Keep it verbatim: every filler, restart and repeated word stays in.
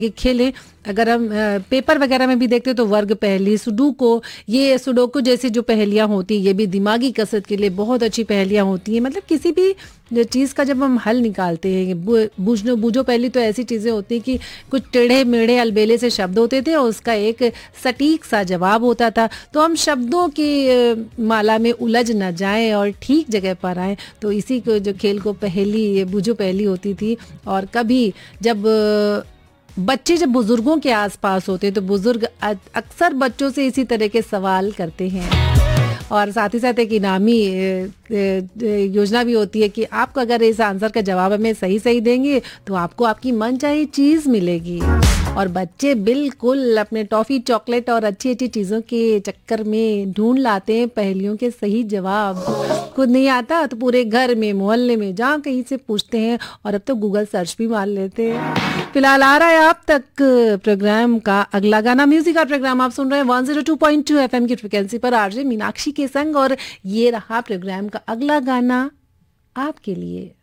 ये खेलें। अगर हम अ, पेपर वगैरह में भी देखते हैं तो वर्ग पहेली, सुडोकू, ये सुडोकू जैसी जो पहेलियां होती हैं ये भी दिमागी कसरत के लिए बहुत अच्छी पहेलियां होती हैं। मतलब किसी भी चीज़ का जब हम हल निकालते हैं, बू- बूझनो बूझो पहेली तो ऐसी चीज़ें होती हैं कि कुछ टेढ़े मेढ़े अलबेले से शब्द होते थे और उसका एक सटीक सा जवाब होता था। तो हम शब्दों की अ, माला में उलझ न जाएं और ठीक जगह पर आएं। तो इसी को जो खेल को पहेली बूझो पहेली होती थी। और कभी जब अ, बच्चे जब बुजुर्गों के आसपास होते हैं तो बुजुर्ग अ- अक्सर बच्चों से इसी तरह के सवाल करते हैं। और साथ ही साथ एक इनामी अ, अ, योजना भी होती है कि आपको अगर इस आंसर का जवाब हमें सही सही देंगे तो आपको आपकी मनचाही चीज़ मिलेगी। और बच्चे बिल्कुल अपने टॉफ़ी चॉकलेट और अच्छी अच्छी चीज़ों के चक्कर में ढूंढ लाते हैं पहेलियों के सही जवाब। खुद नहीं आता तो पूरे घर में मोहल्ले में जहाँ कहीं से पूछते हैं। और अब तो गूगल सर्च भी मार लेते हैं। फिलहाल आ रहा है आप तक प्रोग्राम का अगला गाना। म्यूजिक का प्रोग्राम आप सुन रहे हैं one zero two point two FM की फ्रिक्वेंसी पर आरजे मीनाक्षी के संग। और ये रहा प्रोग्राम का अगला गाना आपके लिए।